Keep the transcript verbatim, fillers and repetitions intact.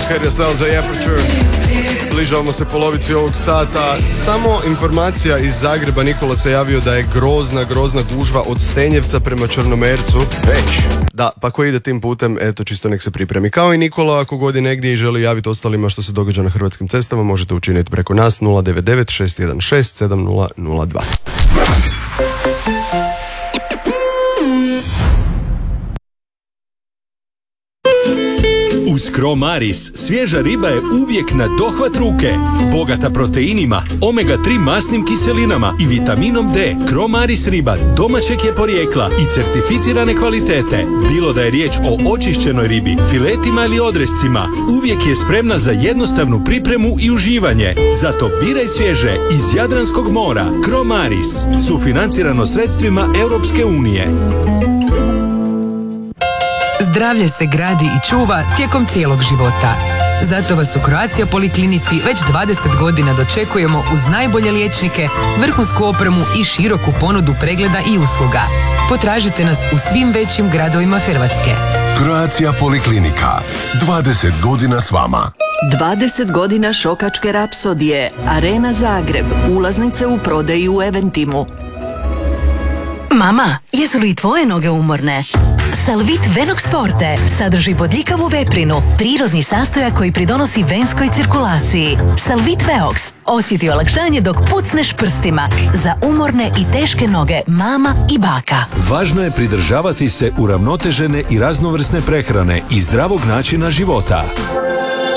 Fox, Harry Styles za Aperture. Bližavamo se polovici ovog sata. Samo informacija iz Zagreba. Nikola se javio da je grozna, grozna gužva od Stenjevca prema Črnomercu. Već. Da, pa ko ide tim putem, eto, čisto nek se pripremi. Kao i Nikola, ako god je negdje i želi javiti ostalima što se događa na hrvatskim cestama, možete učiniti preko nas nula devet devet šest jedan šest sedam nula nula dva. Uz Cromaris svježa riba je uvijek na dohvat ruke. Bogata proteinima, omega tri masnim kiselinama i vitaminom D. Cromaris riba domaćeg je porijekla i certificirane kvalitete. Bilo da je riječ o očišćenoj ribi, filetima ili odrescima, uvijek je spremna za jednostavnu pripremu i uživanje. Zato biraj svježe iz Jadranskog mora. Cromaris, sufinancirano sredstvima Europske unije. Zdravlje se gradi i čuva tijekom cijelog života. Zato vas u Croatia Poliklinici već dvadeset godina dočekujemo uz najbolje liječnike, vrhunsku opremu i široku ponudu pregleda i usluga. Potražite nas u svim većim gradovima Hrvatske. Croatia Poliklinika. dvadeset godina s vama. dvadeset godina šokačke rapsodije. Arena Zagreb. Ulaznice u prodaji u Eventimu. Mama, jesu li i tvoje noge umorne? Salvit Venox Forte sadrži bodljikavu veprinu, prirodni sastojak koji pridonosi venskoj cirkulaciji. Salvit Veox osjeti olakšanje dok pucneš prstima za umorne i teške noge mama i baka. Važno je pridržavati se uravnotežene i raznovrsne prehrane i zdravog načina života.